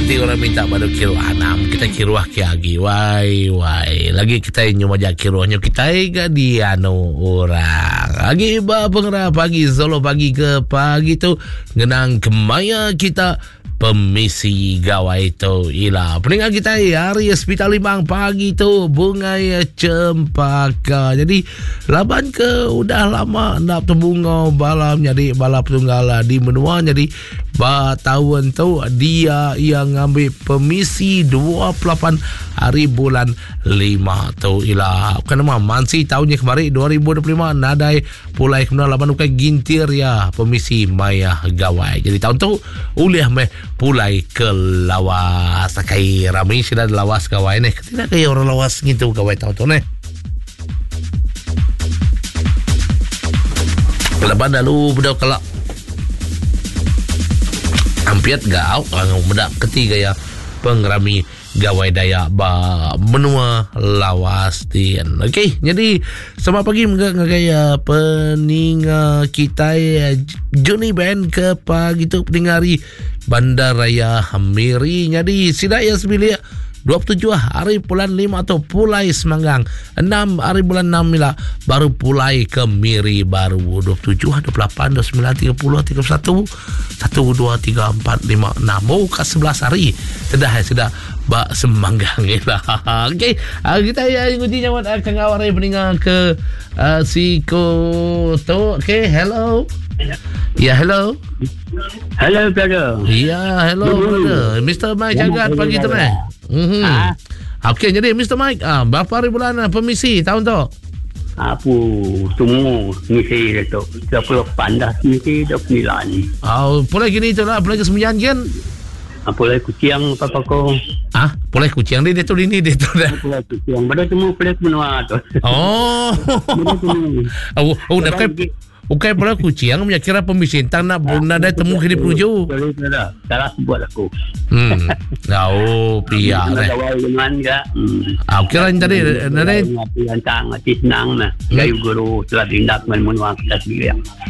Ti orang minta pada kilo 6. Kita kiruah kiagi. Wai. Lagi kita nyumaja kiruahnya. Kita ga di orang. Lagi iba pengerah pagi. Solo pagi ke pagi tu. Ngenang kemaya kita. Pemisi gawai tu ialah peninggal kita hari Hospital Limang pagi tu bunga cempaka. Jadi laban ke udah lama nak terbunga balam jadi balap tunggal di menua. Jadi tahun tu dia yang ambil pemisi 28 hari bulan 5 tu ialah bukan nama mansi tahunnya kemarin 2025 nadai pulai kemudian laban ukai gintir ya pemisi maya gawai. Jadi tahun tu uliah meh pulai ke lawas kai ramai sudah lawas gawai nih. Tidak kayak orang lawas gitu gawai tahun tu nih. Laban lalu budak kelak ampiat gau budak ketiga ya pengrami gawai daya benua lawas tian. Okey, jadi selamat pagi gaya peninga kita Johnny Band ke pagi tu peningari Bandaraya Miri. Jadi sidaya sebilia 27 hari bulan 5 atau pulai Semanggang 6 hari bulan 6 mila baru pulai ke Miri baru 27 28 29 30 31 1 2 3 4 5 6 mau ke 11 hari sudah bak Semanggang lah. Okey, kita ya nguji nyawan akan awari peningan ke Siko tu. Okey, hello. Ya, hello. Hello, brother. Ya, hello, brother. Mr. Mike jagat pagi tu ni. Okey, jadi Mr. Mike, berapa hari bulan pemisi tahun tu? Apa semua misi tu. 28 dah misi 29. Pulai gini tu lah, pulai ke-9 kan? Pulai kucing apa kau? Pulai kucing dia tu ini dia tu dah. Pulai kucing, pada semua pulai menua tu. Bukan pula kucing punya kira pembisin tak nak ada temu ke di penuju. Salah buat aku. Pihak dah. Kira tadi ada yang tang senang nah. Gayu guru telah tindak menua kita sendiri.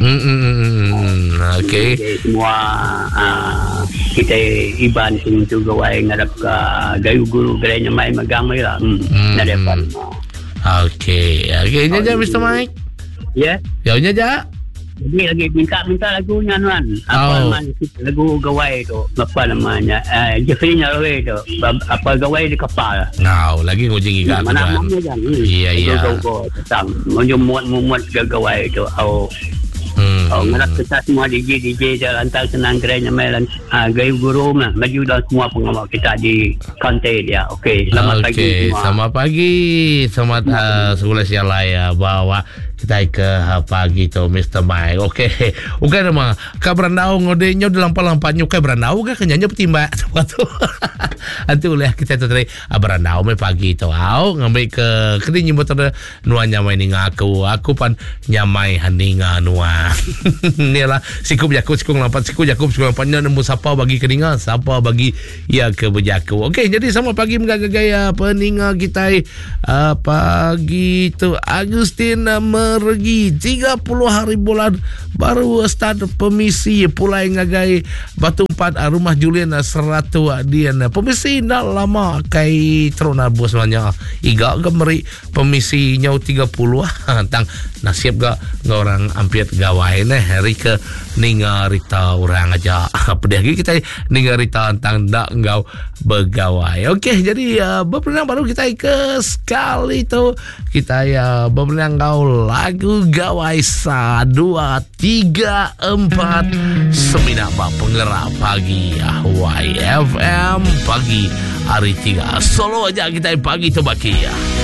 Okey. Semua kita iban itu gawai ngadap gayu guru gerenya mai magang mai lah. Nadapan. Okey. Jaja Mr. Mike. Ya. Ya jaja. Jadi lagi minta lagunya Nuan. Apa namanya lagu gawai tu? Apa namanya? Jeffrey Nyarwe tu. Apa gawai di kapal. Lagi ngujing ikan. Mana kan? Iya. Tentang muat gawai tu. Ngelak kita semua DJ jalan senang gerenya melan gayu guru mah maju dan semua pengawal kita di konten dia. Okey, selamat pagi semua. Selamat pagi. Selamat sekolah siang ya bawa kita ke pagi tu Mr. Mike. Okey. Okey nama ka berandau ngodenya dalam palampan nyukai berandau ke kenyanya petimba tu. Antu oleh kita tu tadi berandau me pagi tu. Ngambil ke kini nyebut nuan nyamai ni ngaku. Aku pan nyamai haninga nuan. Ni lah siku berjaku siku lampat siku jaku siku lampatnya nembus siapa bagi keninga siapa bagi ya ke berjaku. Okey, jadi sama pagi menggaya peninga kita pagi tu Agustin Mergi 30 hari bulan baru start pemisi pulai ngagai Batu 4 rumah Julian 100 dian pemisi dah lama kai teruna bos sebenarnya iga gemeri pemisi nyau 30 tang nasib ga orang ampiat gawai hari ke ninga rita orang aja pedih lagi kita ninga rita tentang dak engkau bergawai. Okey, jadi berperenang baru kita ke sekali tu kita berperenang kau lagu gawai 1 2 3 4 Seminyak Pengerap pagi YFM pagi hari 3 Solo aja kita pagi tu baki ya.